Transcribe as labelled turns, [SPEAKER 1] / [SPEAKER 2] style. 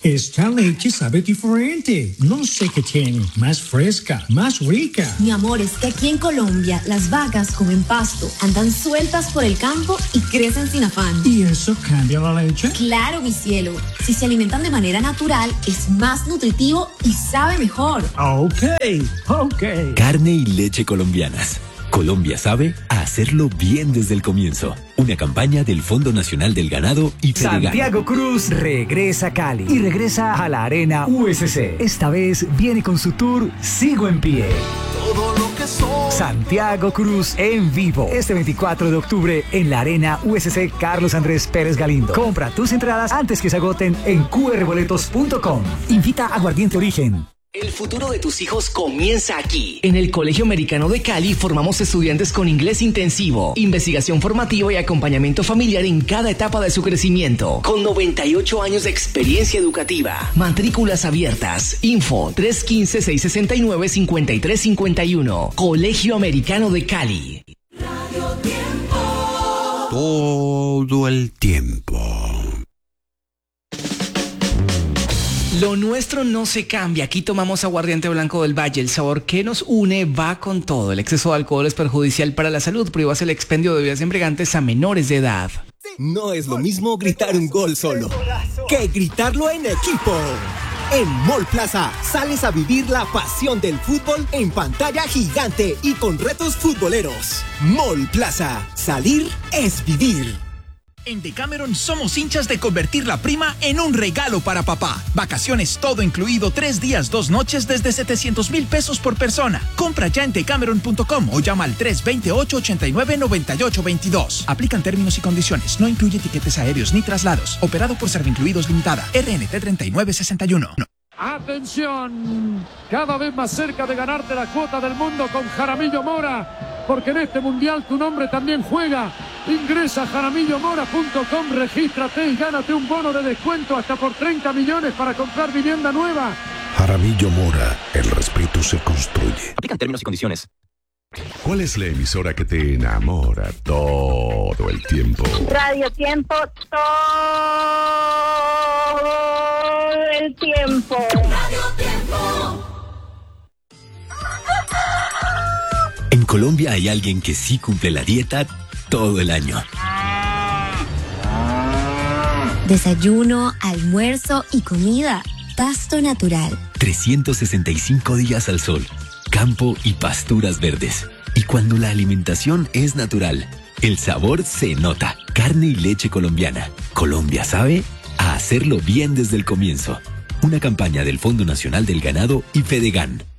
[SPEAKER 1] Esta leche sabe diferente. No sé qué tiene. Más fresca, más rica.
[SPEAKER 2] Mi amor, es que aquí en Colombia las vacas comen pasto, andan sueltas por el campo y crecen sin afán.
[SPEAKER 1] ¿Y eso cambia la leche?
[SPEAKER 2] Claro, mi cielo. Si se alimentan de manera natural, es más nutritivo y sabe mejor.
[SPEAKER 1] Ok.
[SPEAKER 3] Carne y leche colombianas. Colombia sabe a hacerlo bien desde el comienzo. Una campaña del Fondo Nacional del Ganado y Fedegan.
[SPEAKER 4] Santiago Cruz regresa a Cali y regresa a la Arena USC. Esta vez viene con su tour Sigo en Pie.
[SPEAKER 5] Todo lo que soy.
[SPEAKER 4] Santiago Cruz en vivo. Este 24 de octubre en la Arena USC Carlos Andrés Pérez Galindo. Compra tus entradas antes que se agoten en qrboletos.com. Invita a Aguardiente Origen.
[SPEAKER 6] El futuro de tus hijos comienza aquí. En el Colegio Americano de Cali formamos estudiantes con inglés intensivo, investigación formativa y acompañamiento familiar en cada etapa de su crecimiento. Con 98 años de experiencia educativa. Matrículas abiertas. Info 315-669-5351. Colegio Americano de Cali.
[SPEAKER 5] Radio Tiempo.
[SPEAKER 7] Todo el tiempo.
[SPEAKER 6] Lo nuestro no se cambia. Aquí tomamos aguardiente blanco del Valle. El sabor que nos une va con todo. El exceso de alcohol es perjudicial para la salud. Prohíbas el expendio de bebidas embriagantes a menores de edad.
[SPEAKER 8] No es lo mismo gritar un gol solo que gritarlo en equipo. En Mall Plaza sales a vivir la pasión del fútbol en pantalla gigante y con retos futboleros. Mall Plaza. Salir es vivir.
[SPEAKER 9] En Decameron somos hinchas de convertir la prima en un regalo para papá. Vacaciones todo incluido, 3 días, 2 noches desde 700,000 pesos por persona. Compra ya en decameron.com o llama al 328-89-9822. Aplican términos y condiciones. No incluye tiquetes aéreos ni traslados. Operado por Servincluidos Limitada. RNT 3961.
[SPEAKER 10] Atención, cada vez más cerca de ganarte la cuota del mundo con Jaramillo Mora, porque en este mundial tu nombre también juega. Ingresa a jaramillomora.com, regístrate y gánate un bono de descuento hasta por 30 millones para comprar vivienda nueva.
[SPEAKER 7] Jaramillo Mora, el respeto se construye.
[SPEAKER 6] Aplican términos y condiciones.
[SPEAKER 7] ¿Cuál es la emisora que te enamora todo el tiempo?
[SPEAKER 11] Radio Tiempo, todo el tiempo.
[SPEAKER 5] Radio Tiempo.
[SPEAKER 3] En Colombia hay alguien que sí cumple la dieta todo el año.
[SPEAKER 2] Desayuno, almuerzo y comida. Pasto natural.
[SPEAKER 3] 365 días al sol, campo y pasturas verdes. Y cuando la alimentación es natural, el sabor se nota. Carne y leche colombiana. Colombia sabe a hacerlo bien desde el comienzo. Una campaña del Fondo Nacional del Ganado y Fedegan.